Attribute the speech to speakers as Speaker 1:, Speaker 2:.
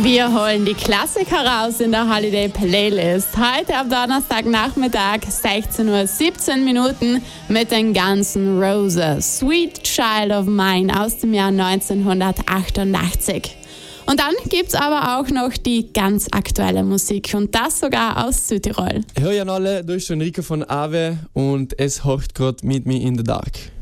Speaker 1: Wir holen die Klassiker raus in der Holiday Playlist. Heute am Donnerstagnachmittag, 16:17 Uhr mit den ganzen Roses. Sweet Child of Mine aus dem Jahr 1988. Und dann gibt's aber auch noch die ganz aktuelle Musik und das sogar aus Südtirol.
Speaker 2: Hallo an alle, da ist Enrico von Ave und es hockt gerade Meet Me in the Dark.